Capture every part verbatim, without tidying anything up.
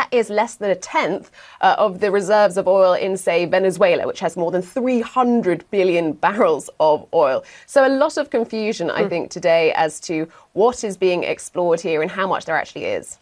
that is less than a tenth uh, of the reserves of oil in, say, Venezuela, which has more than three hundred billion barrels of oil. So a lot of confusion, I mm. think, today as to what is being explored here and how much there actually is.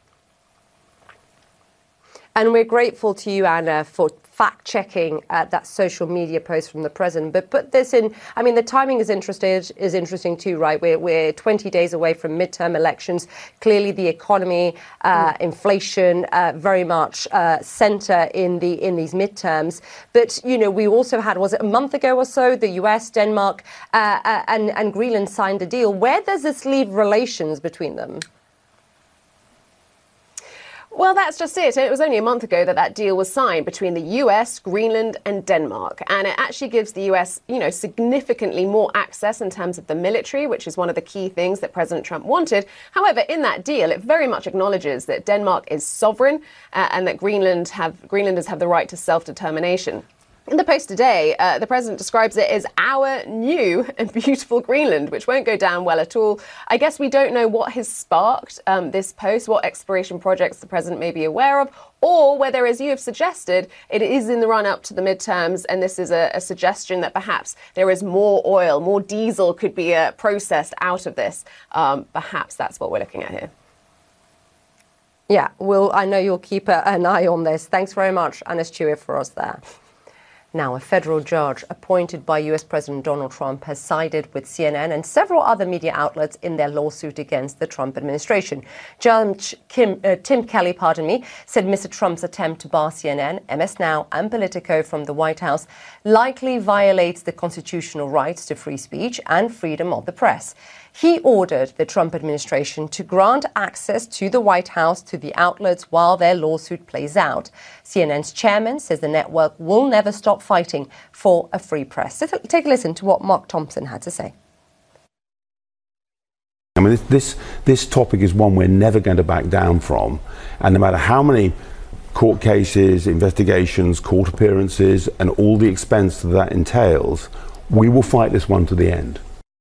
And we're grateful to you, Anna, for fact-checking uh, that social media post from the president. But put this in, I mean, the timing is interesting, is interesting too, right? We're, we're twenty days away from midterm elections. Clearly, the economy, uh, mm. inflation, uh, very much uh, centre in the in these midterms. But, you know, we also had, was it a month ago or so, the U S, Denmark uh, uh, and, and Greenland signed a deal. Where does this leave relations between them? Well, that's just it. It was only a month ago that that deal was signed between the U S, Greenland and Denmark. And it actually gives the U S, you know, significantly more access in terms of the military, which is one of the key things that President Trump wanted. However, in that deal, it very much acknowledges that Denmark is sovereign uh, and that Greenland have, Greenlanders have the right to self-determination. In the post today, uh, the president describes it as our new and beautiful Greenland, which won't go down well at all. I guess we don't know what has sparked um, this post, what exploration projects the president may be aware of, or whether, as you have suggested, it is in the run-up to the midterms, and this is a, a suggestion that perhaps there is more oil, more diesel could be uh, processed out of this. Um, perhaps that's what we're looking at here. Yeah, well, I know you'll keep a, an eye on this. Thanks very much, Anna Stewart, for us there. Now, a federal judge appointed by U S President Donald Trump has sided with C N N and several other media outlets in their lawsuit against the Trump administration. Judge Kim, uh, Tim Kelly, pardon me, said Mister Trump's attempt to bar C N N, M S Now and Politico from the White House likely violates the constitutional rights to free speech and freedom of the press. He ordered the Trump administration to grant access to the White House to the outlets while their lawsuit plays out. C N N's chairman says the network will never stop fighting for a free press. So take a listen to what Mark Thompson had to say. I mean, this, this, this topic is one we're never going to back down from. And no matter how many court cases, investigations, court appearances, and all the expense that that entails, we will fight this one to the end.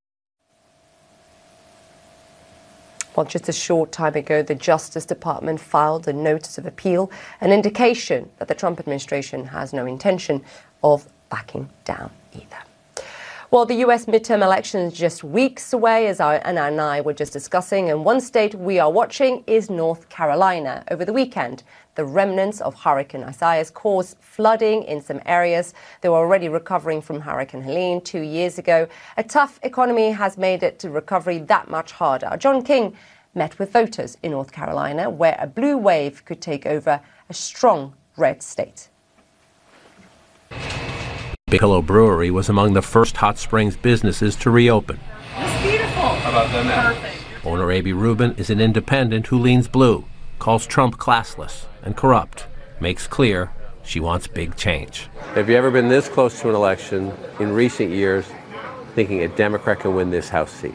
Well, just a short time ago, the Justice Department filed a notice of appeal, an indication that the Trump administration has no intention of backing down either. Well, the U S midterm elections just weeks away, as I, Anna and I were just discussing, and one state we are watching is North Carolina. Over the weekend, the remnants of Hurricane Isaias caused flooding in some areas. They were already recovering from Hurricane Helene two years ago. A tough economy has made it to recovery that much harder. John King met with voters in North Carolina, where a blue wave could take over a strong red state. Big Pillow Brewery was among the first Hot Springs businesses to reopen. It's beautiful. How about that? Perfect. Owner A B Rubin is an independent who leans blue, calls Trump classless and corrupt, makes clear she wants big change. Have you ever been this close to an election in recent years thinking a Democrat can win this House seat?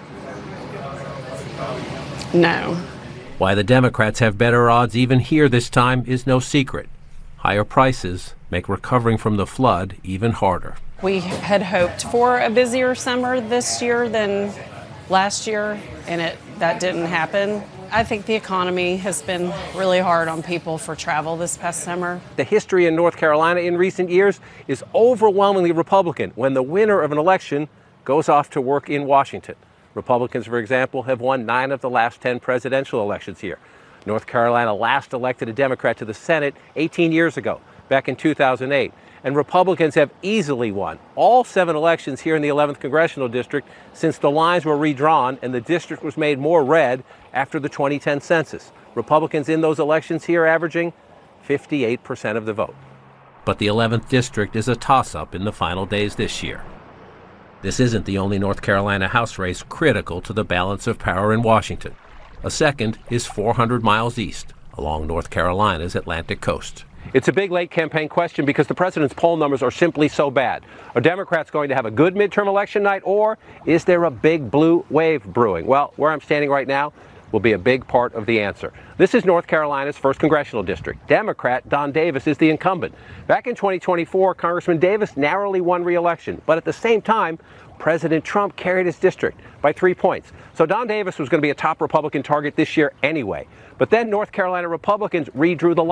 No. Why the Democrats have better odds even here this time is no secret. Higher prices make recovering from the flood even harder. We had hoped for a busier summer this year than last year, and it that didn't happen. I think the economy has been really hard on people for travel this past summer. The history in North Carolina in recent years is overwhelmingly Republican when the winner of an election goes off to work in Washington. Republicans, for example, have won nine of the last ten presidential elections here. North Carolina last elected a Democrat to the Senate eighteen years ago, back in two thousand eight. And Republicans have easily won all seven elections here in the eleventh Congressional District since the lines were redrawn and the district was made more red after the twenty ten census. Republicans in those elections here averaging fifty-eight percent of the vote. But the eleventh District is a toss-up in the final days this year. This isn't the only North Carolina House race critical to the balance of power in Washington. A second is four hundred miles east, along North Carolina's Atlantic coast. It's a big late campaign question because the president's poll numbers are simply so bad. Are Democrats going to have a good midterm election night, or is there a big blue wave brewing? Well, where I'm standing right now will be a big part of the answer. This is North Carolina's first congressional district. Democrat Don Davis is the incumbent. Back in twenty twenty-four, Congressman Davis narrowly won re-election, but at the same time, President Trump carried his district by three points. So Don Davis was going to be a top Republican target this year anyway. But then North Carolina Republicans redrew the line.